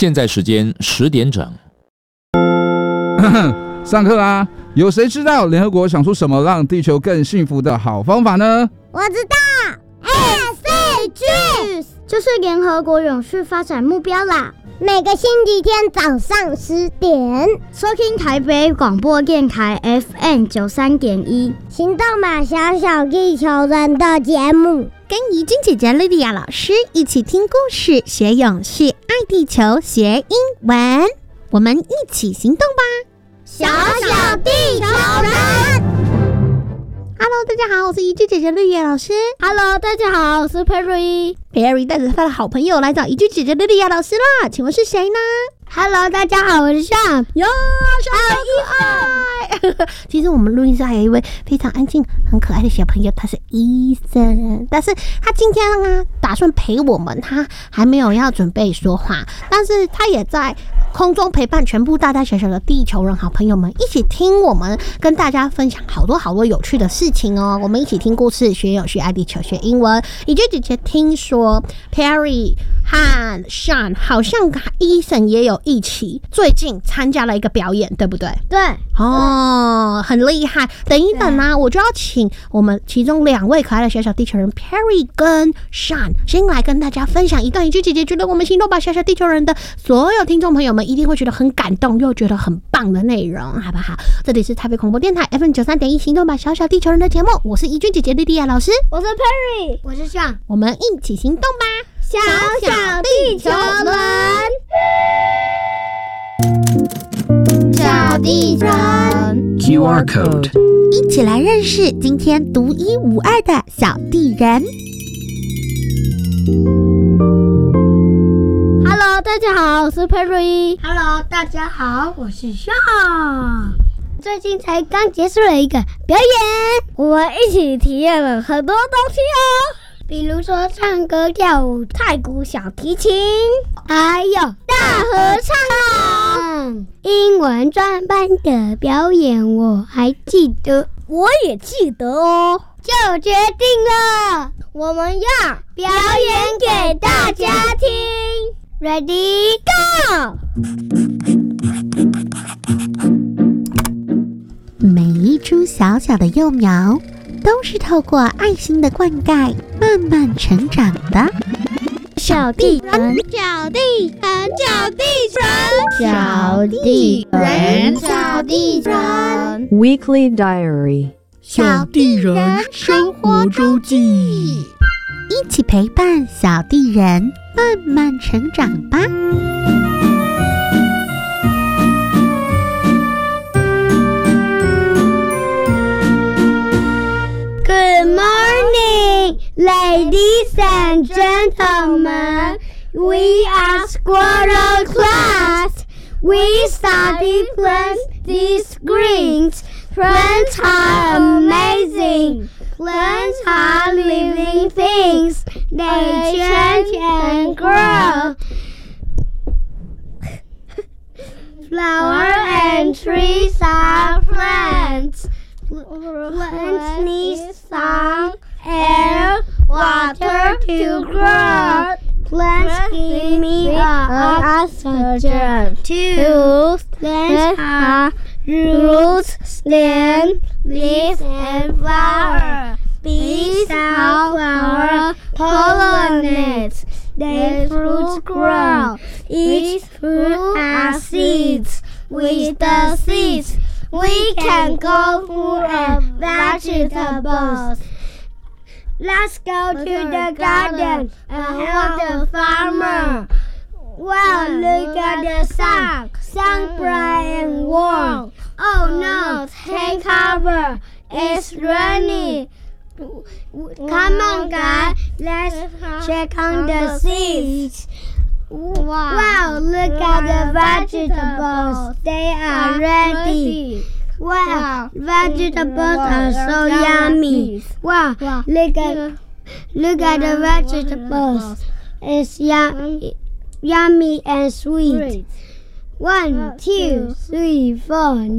现在时间10点整。 上课啦！有谁知道联合国想出什么让地球更幸福的好方法呢？ 我知道 ，SDGs 就是联合国永续发展目标啦。每个星期天早上10点，收听台北广播电台 FM 93.1，行动吧，小小地球人的节目， 跟怡君姐姐莉莉亚老师一起听故事，学永续，爱地球，学英文，我们一起行动吧， 小小地球人。 Hello， 大家好，我是怡君姐姐莉莉亚老师。 Hello， 大家好，我是 Perry。Perry 带着他的好朋友来找怡君姐姐莉莉亚老师啦，请问是谁呢？ Hello， 大家好，我是 Sean。 哟，小可爱。其实我们录音室还有一位非常安静、很可爱的小朋友，他是 Ethan， 但是他今天呢打算陪我们，他还没有要准备说话，但是他也在空中陪伴全部大大小小的地球人好朋友们，一起听我们跟大家分享好多有趣的事情哦。我们一起听故事，学永续，爱地球，学英文。怡君姐姐听说 Perry 和 Sean 好像Ethan 也有一起最近参加了一个表演，对不对？ 对。 哦，很厉害。等一等啊，我就要请我们其中2位可爱的小小地球人 Perry 跟 Sean 先来跟大家分享一段怡君姐姐觉得我们行动吧小小地球人的所有听众朋友们一定会觉得很感动又觉得很棒的内容，好不好？这里是台北广播电台 FM 93.1行动吧小小地球人的节目，我是怡君姐姐莉莉亚老师， 我是 Perry， 我是 Sean， 我们一起行动吧， 小小地球人，小地球人 QR code， 一起来认识今天独一无二的小地人。 Hello， 大家好，我是 Perry。Hello， 大家好，我是 Sean。最近才刚结束了一个表演，我们一起体验了很多东西哦，比如说唱歌、跳舞、太鼓、小提琴，还有大合唱。英文专班的表演我还记得，我也记得哦，就决定了，我们要表演给大家听。Ready, go！ 每一株小小的幼苗都是透过爱心的灌溉慢慢成长的。 小地人，小地人，小地人，小地人，小地人。 Weekly Diary， 小地人生活周记，一起陪伴小地人慢慢成长吧。 Good morning, ladies and gentlemen. We are Squirrel class. We study plants, these greens. Plants are amazing. Plants are living things. They change and grow. Flowers and trees are plants. Plants need sun, air, water to grow. Plants give me oxygen too. Plants are roots, stem, leaves, and flower. Bees are flower pollinates. Their fruits grow. Each fruit are seeds. With the seeds, we can go food and vegetables. Let's go to the garden and help the farmer. Wow, look at the sun bright and warm. Oh no, take cover, it's raining. Come on guys, let's check on the seeds. Wow, look at the vegetables, they are ready. Wow, vegetables are so yummy. Wow, look at the vegetables. It's yummy and sweet. 1, 2, 3, 4.